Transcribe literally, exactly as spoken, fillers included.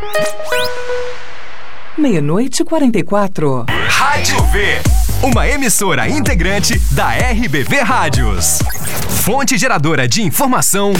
Meia-noite e quarenta e quatro. Rádio V, uma emissora integrante da R B V Rádios. Fonte geradora de informação